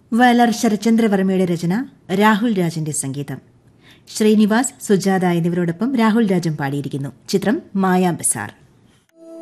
വയലാർ ശരചന്ദ്രവർമ്മയുടെ രചന, രാഹുൽ രാജിന്റെ സംഗീതം. ശ്രീനിവാസ്, സുജാത എന്നിവരോടൊപ്പം രാഹുൽ രാജും പാടിയിരിക്കുന്നു. ചിത്രം മായാ ബസാർ.